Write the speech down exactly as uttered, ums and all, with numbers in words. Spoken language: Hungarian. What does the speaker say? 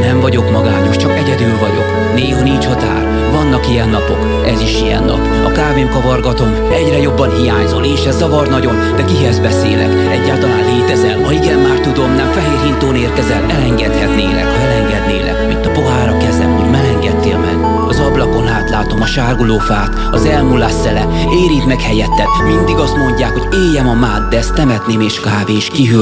Nem vagyok magányos, csak egyedül vagyok. Néha nincs határ, vannak ilyen napok, ez is ilyen nap. A kávém kavargatom, egyre jobban hiányzol, és ez zavar nagyon, de kihez beszélek? Egyáltalán létezel? Ha igen, már tudom, nem fehér hintón érkezel. Elengedhetnélek, ha elengednélek, mint a pohár a kezem, hogy melengedtél meg. Az ablakon átlátom a sárguló fát, az elmúlás szele érít meg helyetted. Mindig azt mondják, hogy éljem a mád, de ezt temetném és kávé és kihűl.